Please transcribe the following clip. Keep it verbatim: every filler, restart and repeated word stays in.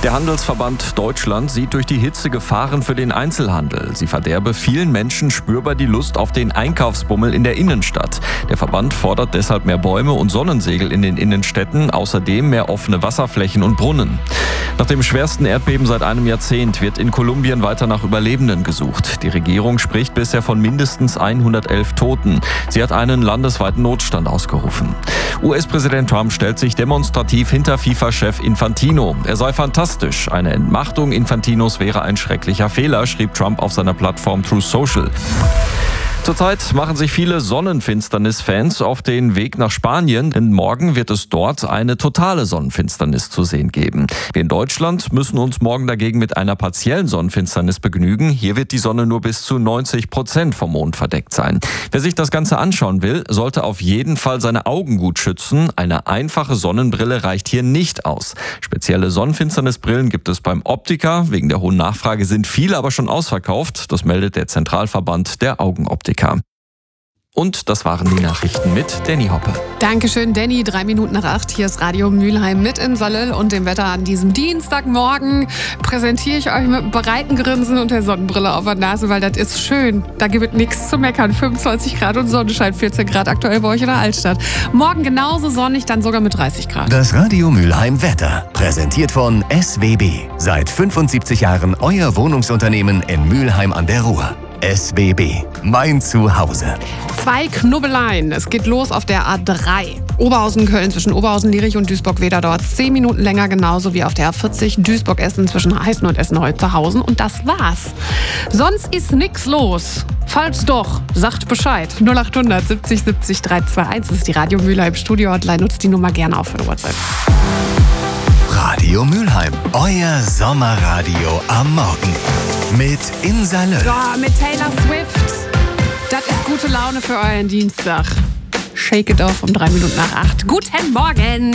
Der Handelsverband Deutschland sieht durch die Hitze Gefahren für den Einzelhandel. Sie verderbe vielen Menschen spürbar die Lust auf den Einkaufsbummel in der Innenstadt. Der Verband fordert deshalb mehr Bäume und Sonnensegel in den Innenstädten, außerdem mehr offene Wasserflächen und Brunnen. Nach dem schwersten Erdbeben seit einem Jahrzehnt wird in Kolumbien weiter nach Überlebenden gesucht. Die Regierung spricht bisher von mindestens hundertelf Toten. Sie hat einen landesweiten Notstand ausgerufen. U S-Präsident Trump stellt sich demonstrativ hinter FIFA-Chef Infantino. Er sei fantastisch. Eine Entmachtung Infantinos wäre ein schrecklicher Fehler, schrieb Trump auf seiner Plattform Truth Social. Zurzeit machen sich viele Sonnenfinsternis-Fans auf den Weg nach Spanien, denn morgen wird es dort eine totale Sonnenfinsternis zu sehen geben. Wir in Deutschland müssen uns morgen dagegen mit einer partiellen Sonnenfinsternis begnügen. Hier wird die Sonne nur bis zu neunzig Prozent vom Mond verdeckt sein. Wer sich das Ganze anschauen will, sollte auf jeden Fall seine Augen gut schützen. Eine einfache Sonnenbrille reicht hier nicht aus. Spezielle Sonnenfinsternisbrillen gibt es beim Optiker. Wegen der hohen Nachfrage sind viele aber schon ausverkauft. Das meldet der Zentralverband der Augenoptiker. Und das waren die Nachrichten mit Danny Hoppe. Dankeschön, Danny. Drei Minuten nach acht. Hier ist Radio Mülheim mit in Salil und dem Wetter an diesem Dienstagmorgen. Präsentiere ich euch mit einem breiten Grinsen und der Sonnenbrille auf der Nase, weil das ist schön. Da gibt es nichts zu meckern. fünfundzwanzig Grad und Sonnenschein, vierzehn Grad aktuell bei euch in der Altstadt. Morgen genauso sonnig, dann sogar mit dreißig Grad. Das Radio Mülheim Wetter. Präsentiert von S W B. Seit fünfundsiebzig Jahren euer Wohnungsunternehmen in Mülheim an der Ruhr. S W B, mein Zuhause. Zwei Knubbeleien. Es geht los auf der A drei. Oberhausen-Köln zwischen Oberhausen-Lierich und Duisburg-Weder dauert es zehn Minuten länger, genauso wie auf der A vierzig Duisburg-Essen zwischen Heißen und Essen-Holzerhausen. Und das war's. Sonst ist nix los. Falls doch, sagt Bescheid. null achthundert siebzig siebzig dreihunderteinundzwanzig. Das ist die Radio Mülheim Studio-Hotline. Nutzt die Nummer gerne auf für eine WhatsApp. Radio Mülheim, euer Sommerradio am Morgen. Mit Insa Löll. Ja, mit Taylor Swift. Das ist gute Laune für euren Dienstag. Shake it off um drei Minuten nach acht. Guten Morgen.